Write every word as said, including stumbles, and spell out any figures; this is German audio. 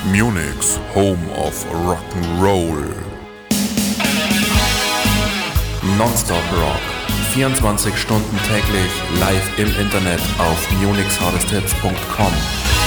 Munich's Home of Rock'n'Roll. Nonstop Rock. vierundzwanzig Stunden täglich live im Internet auf munichs hardest hits punkt com.